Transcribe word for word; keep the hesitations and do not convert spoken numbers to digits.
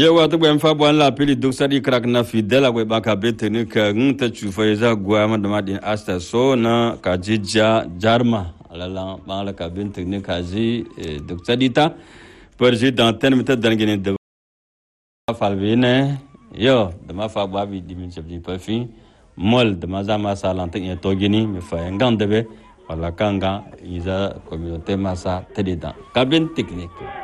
Yawa ta gwen fa bon la pili duk sadi krak na fidela we ba ka beteni ka nta chufa iza gwa ma da madin asta so na ka jija jarma alala ba la ka beteni ka ji duk sadi ta perji dans ten mita dangene de falvine yo da ma fa ba bi dimin chebni pa fi mol da ma za ma sa lan tin to gini mi fa ngan de be wala kanga iza communauté masa tedida ka ben technique